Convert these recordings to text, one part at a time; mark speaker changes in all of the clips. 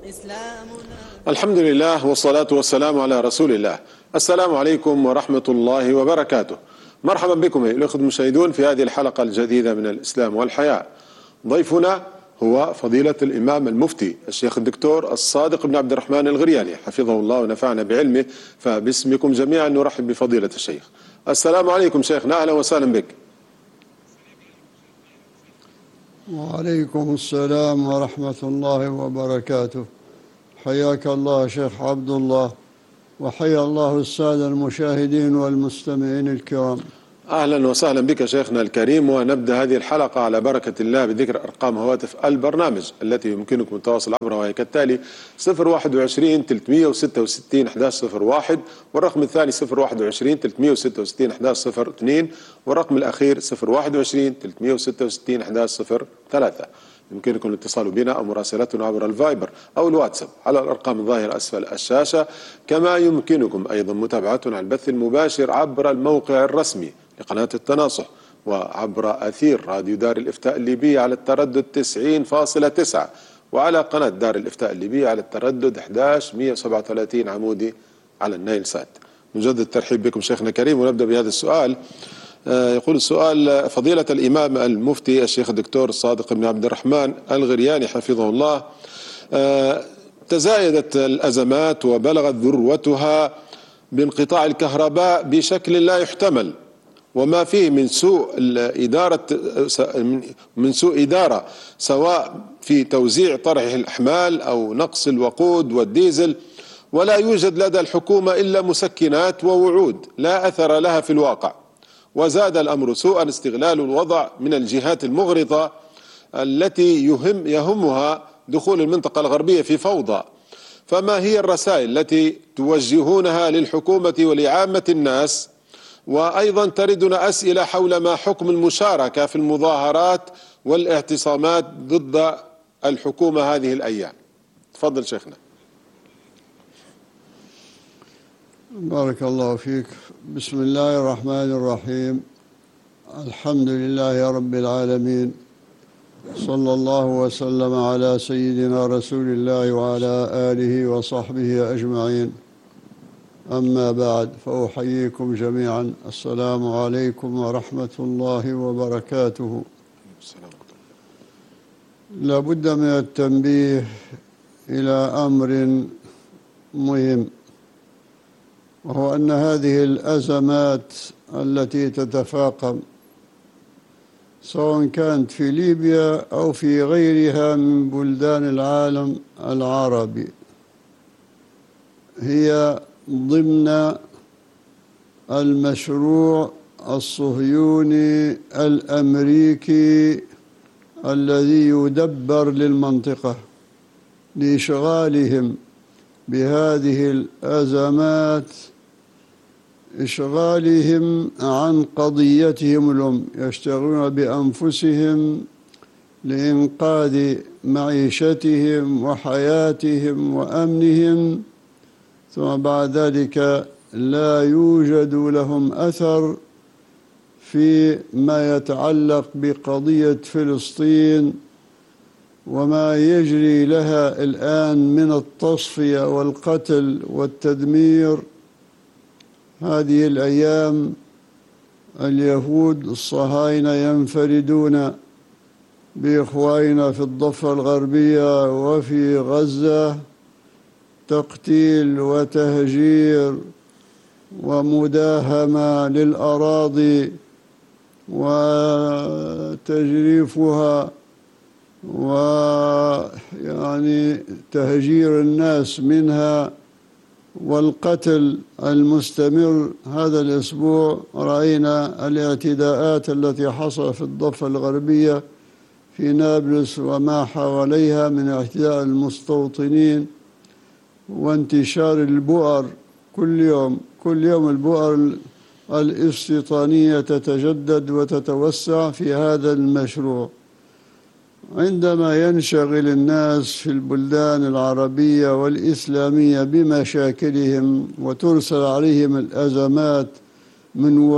Speaker 1: الحمد لله والصلاة والسلام على رسول الله. السلام عليكم ورحمة الله وبركاته. مرحبا بكم أيها الأخوة المشاهدون في هذه الحلقة الجديدة من الإسلام والحياة. ضيفنا هو فضيلة الإمام المفتي الشيخ الدكتور الصادق بن عبد الرحمن الغرياني حفظه الله ونفعنا بعلمه، فباسمكم جميعا نرحب بفضيلة الشيخ. السلام عليكم شيخنا، أهلا وسهلا بك.
Speaker 2: وعليكم السلام ورحمة الله وبركاته. حياك الله شيخ عبد الله، وحيا الله السادة المشاهدين والمستمعين الكرام.
Speaker 1: أهلا وسهلا بك شيخنا الكريم، ونبدأ هذه الحلقة على بركة الله بذكر أرقام هواتف البرنامج التي يمكنكم التواصل عبرها، وهي كالتالي: 021 366 1101، والرقم الثاني 021 366 1102، والرقم الأخير 021 366 1103. يمكنكم الاتصال بنا أو مراسلتنا عبر الفايبر أو الواتساب على الأرقام الظاهرة أسفل الشاشة. كما يمكنكم أيضا متابعتنا على البث المباشر عبر الموقع الرسمي لقناة التناصح، وعبر أثير راديو دار الإفتاء الليبية على التردد 90.9، وعلى قناة دار الإفتاء الليبية على التردد 11137 عمودي على النايل سات. نجدد الترحيب بكم شيخنا الكريم، ونبدأ بهذا السؤال. يقول السؤال: فضيلة الإمام المفتي الشيخ الدكتور الصادق بن عبد الرحمن الغرياني حفظه الله، تزايدت الأزمات وبلغت ذروتها بانقطاع الكهرباء بشكل لا يحتمل، وما فيه من سوء إدارة سواء في توزيع طرح الأحمال أو نقص الوقود والديزل، ولا يوجد لدى الحكومة إلا مسكنات ووعود لا أثر لها في الواقع. وزاد الأمر سوءا استغلال الوضع من الجهات المغرضة التي يهمها دخول المنطقة الغربية في فوضى. فما هي الرسائل التي توجهونها للحكومة ولعامة الناس؟ وأيضا تردنا أسئلة حول ما حكم المشاركة في المظاهرات والاعتصامات ضد الحكومة هذه الأيام. تفضل شيخنا.
Speaker 2: بارك الله فيك. بسم الله الرحمن الرحيم. الحمد لله رب العالمين، صلى الله وسلم على سيدنا رسول الله وعلى آله وصحبه أجمعين. أما بعد، فأحييكم جميعا. السلام عليكم ورحمة الله وبركاته. لا بد من التنبيه إلى أمر مهم، وهو أن هذه الأزمات التي تتفاقم سواء كانت في ليبيا أو في غيرها من بلدان العالم العربي هي ضمن المشروع الصهيوني الأمريكي الذي يدبر للمنطقة لإشغالهم بهذه الأزمات، إشغالهم عن قضيتهم الأم. يشتغلون بأنفسهم لإنقاذ معيشتهم وحياتهم وأمنهم، ثم بعد ذلك لا يوجد لهم أثر في ما يتعلق بقضية فلسطين وما يجري لها الآن من التصفية والقتل والتدمير. هذه الأيام اليهود الصهاينة ينفردون بإخواننا في الضفة الغربية وفي غزة تقتيل وتهجير ومداهمة للأراضي وتجريفها، ويعني تهجير الناس منها والقتل المستمر. هذا الأسبوع رأينا الاعتداءات التي حصلت في الضفة الغربية في نابلس وما حواليها من اعتداء المستوطنين وانتشار البؤر. كل يوم البؤر الاستيطانية تتجدد وتتوسع في هذا المشروع. عندما ينشغل الناس في البلدان العربية والإسلامية بمشاكلهم وترسل عليهم الأزمات من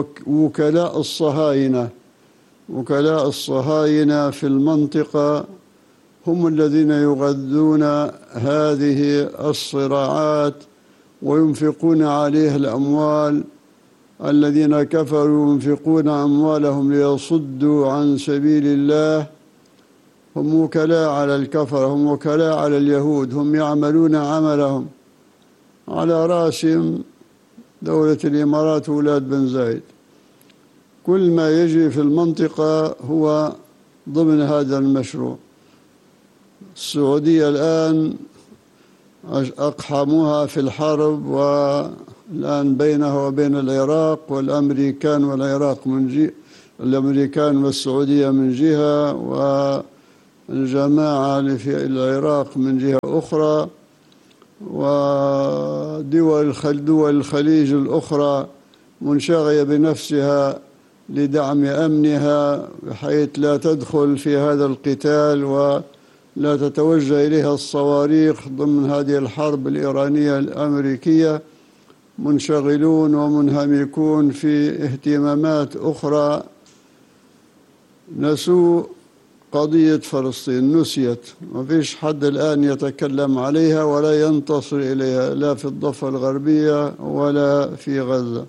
Speaker 2: وكلاء الصهاينة في المنطقة، هم الذين يغذون هذه الصراعات وينفقون عليها الأموال. الذين كفروا ينفقون أموالهم ليصدوا عن سبيل الله، هم وكلاء على الكفر، هم وكلاء على اليهود، هم يعملون عملهم، على رأسهم دولة الإمارات وولاد بن زايد. كل ما يجري في المنطقة هو ضمن هذا المشروع. السعودية الآن أقحموها في الحرب، والآن بينها وبين العراق، والأمريكان والعراق من جهة، الأمريكان والسعودية من جهة، والجماعة اللي في العراق من جهة أخرى، ودول الخليج الأخرى منشغلة بنفسها لدعم أمنها بحيث لا تدخل في هذا القتال ولا تتوجه إليها الصواريخ ضمن هذه الحرب الإيرانية الأمريكية. منشغلون ومنهمكون في اهتمامات أخرى. نسوا قضية فلسطين، نسيت، ما فيش حد الآن يتكلم عليها ولا ينتصر إليها، لا في الضفة الغربية ولا في غزة.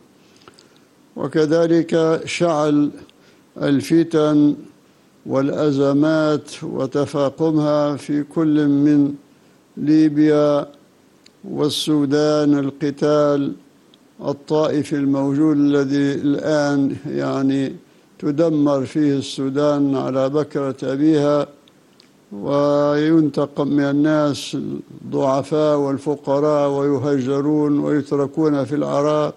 Speaker 2: وكذلك شعل الفتن والأزمات وتفاقمها في كل من ليبيا والسودان، القتال الطائفي الموجود الذي الآن يعني تدمر فيه السودان على بكرة أبيها، وينتقم من الناس الضعفاء والفقراء ويهجرون ويتركون في العراء.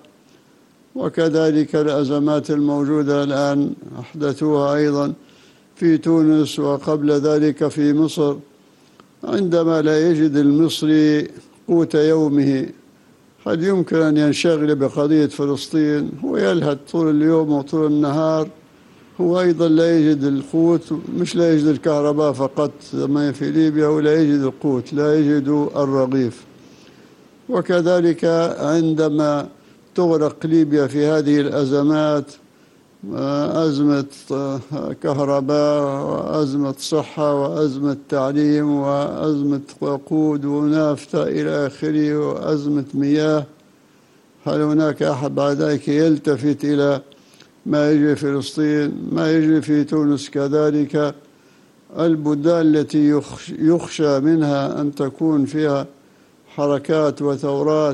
Speaker 2: وكذلك الأزمات الموجودة الآن أحدثوها أيضا في تونس وقبل ذلك في مصر. عندما لا يجد المصري قوت يومه، هل يمكن أن ينشغل بقضية فلسطين؟ هو يلهث طول اليوم وطول النهار، هو أيضا لا يجد القوت، مش لا يجد الكهرباء فقط ما في ليبيا، ولا يجد القوت، لا يجد الرغيف. وكذلك عندما تغرق ليبيا في هذه الأزمات، أزمة كهرباء وأزمة صحة وأزمة تعليم وأزمة وقود ونافطة إلى آخره وأزمة مياه، هل هناك أحد بعد ذلك يلتفت إلى ما يجري في فلسطين، ما يجري في تونس؟ كذلك البلدان التي يخشى منها أن تكون فيها حركات وثورات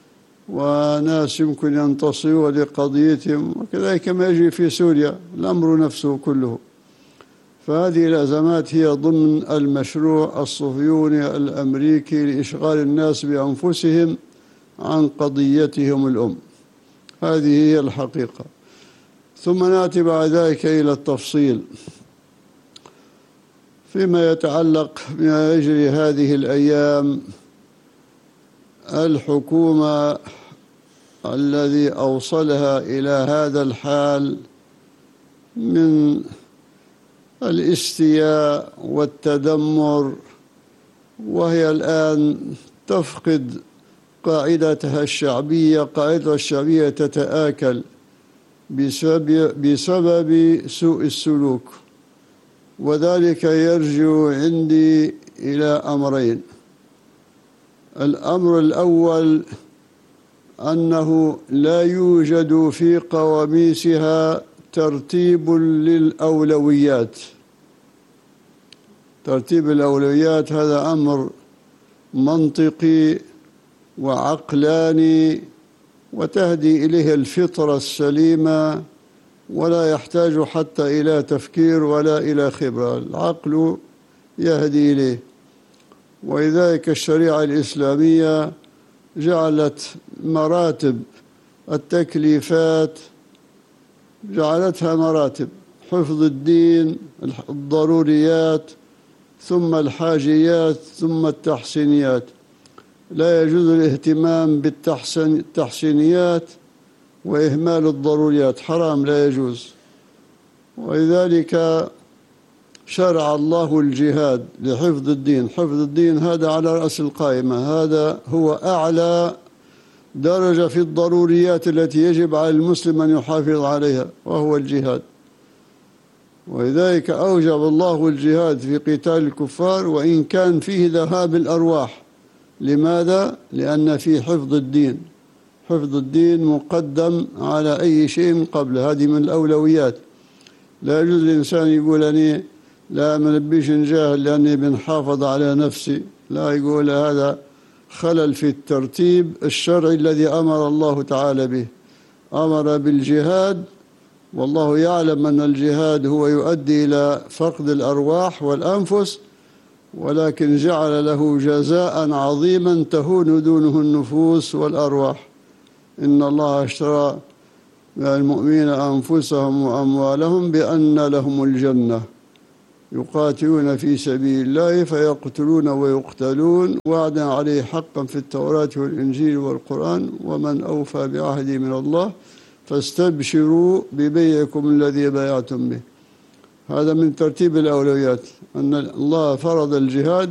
Speaker 2: وناس يمكن ينتصروا لقضيتهم، وكذلك ما يجري في سوريا، الأمر نفسه كله. فهذه الأزمات هي ضمن المشروع الصهيوني الأمريكي لإشغال الناس بأنفسهم عن قضيتهم الأم. هذه هي الحقيقة. ثم نأتي بعد ذلك إلى التفصيل فيما يتعلق بما يجري هذه الأيام. الحكومة الذي أوصلها إلى هذا الحال من الاستياء والتدمر، وهي الآن تفقد قاعدتها الشعبية، قاعدتها الشعبية تتآكل بسبب سوء السلوك. وذلك يرجع عندي إلى أمرين. الأمر الأول أنه لا يوجد في قواميسها ترتيب للأولويات. ترتيب الأولويات هذا أمر منطقي وعقلاني وتهدي إليه الفطرة السليمة، ولا يحتاج حتى إلى تفكير ولا إلى خبرة، العقل يهدي إليه. ولذلك الشريعة الإسلامية جعلت مراتب التكليفات، جعلتها مراتب: حفظ الدين، الضروريات، ثم الحاجيات، ثم التحسينيات. لا يجوز الاهتمام بالتحسينيات وإهمال الضروريات، حرام، لا يجوز. ولذلك شرع الله الجهاد لحفظ الدين. حفظ الدين هذا على رأس القائمة، هذا هو أعلى درجة في الضروريات التي يجب على المسلم أن يحافظ عليها، وهو الجهاد. ولذلك أوجب الله الجهاد في قتال الكفار وإن كان فيه ذهاب الأرواح. لماذا؟ لأن فيه حفظ الدين. حفظ الدين مقدم على أي شيء قبل، هذه من الأولويات. لا يجوز الإنسان يقول أني لا منبيش نجاهد لأني بنحافظ على نفسي، لا، يقول هذا خلل في الترتيب الشرعي الذي أمر الله تعالى به. أمر بالجهاد، والله يعلم أن الجهاد هو يؤدي إلى فقد الأرواح والأنفس، ولكن جعل له جزاء عظيما تهون دونه النفوس والأرواح. إن الله اشترى من المؤمنين أنفسهم وأموالهم بأن لهم الجنة يقاتلون في سبيل الله فيقتلون ويقتلون وعدا عليه حقا في التوراة والإنجيل والقرآن ومن أوفى بعهده من الله فاستبشروا ببيعكم الذي بايعتم به. هذا من ترتيب الأولويات، أن الله فرض الجهاد